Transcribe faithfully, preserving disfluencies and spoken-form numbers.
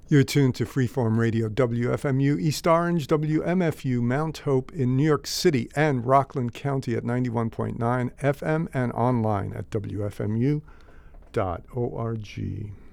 You're tuned to Freeform Radio, W F M U East Orange, W M F U Mount Hope in New York City and Rockland County at ninety-one point nine F M and online at W F M U dot org.